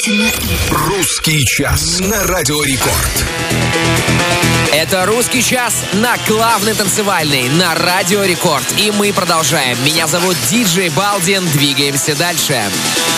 Истина. Русский час на Радио Рекорд. Это «Русский час» на главной танцевальной на Радио Рекорд. И мы продолжаем. Меня зовут Диджей Балдин. Двигаемся дальше.